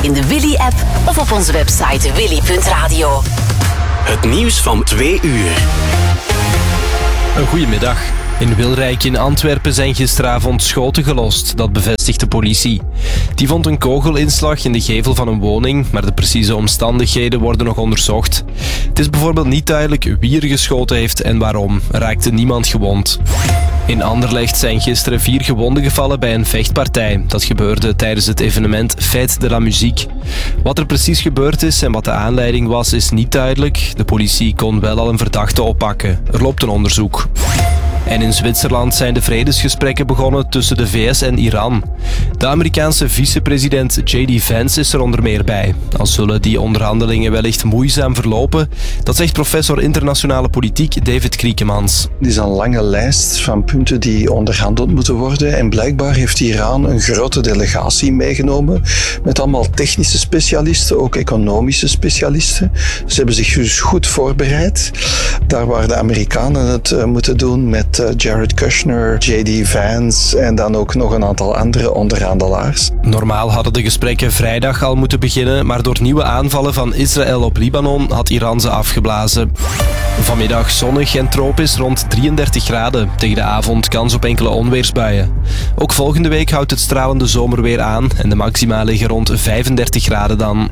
in de Willy-app of op onze website willy.radio. Het nieuws van 2 uur. Een goedemiddag. In Wilrijk in Antwerpen zijn gisteravond schoten gelost, dat bevestigt de politie. Die vond een kogelinslag in de gevel van een woning, maar de precieze omstandigheden worden nog onderzocht. Het is bijvoorbeeld niet duidelijk wie er geschoten heeft en waarom. Er raakte niemand gewond. In Anderlecht zijn gisteren 4 gewonden gevallen bij een vechtpartij. Dat gebeurde tijdens het evenement Fête de la Musique. Wat er precies gebeurd is en wat de aanleiding was, is niet duidelijk. De politie kon wel al een verdachte oppakken. Er loopt een onderzoek. En in Zwitserland zijn de vredesgesprekken begonnen tussen de VS en Iran. De Amerikaanse vicepresident J.D. Vance is er onder meer bij. Al zullen die onderhandelingen wellicht moeizaam verlopen, dat zegt professor internationale politiek David Kriekemans. Het is een lange lijst van punten die onderhandeld moeten worden en blijkbaar heeft Iran een grote delegatie meegenomen met allemaal technische specialisten, ook economische specialisten. Ze hebben zich dus goed voorbereid. Daar waar de Amerikanen het moeten doen met Jared Kushner, J.D. Vance en dan ook nog een aantal andere onderhandelaars. Normaal hadden de gesprekken vrijdag al moeten beginnen, maar door nieuwe aanvallen van Israël op Libanon had Iran ze afgeblazen. Vanmiddag zonnig en tropisch rond 33 graden. Tegen de avond kans op enkele onweersbuien. Ook volgende week houdt het stralende zomerweer aan en de maxima liggen rond 35 graden dan.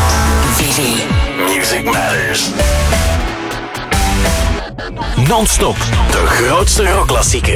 Music Matters. Non-stop, de grootste rockklassieker.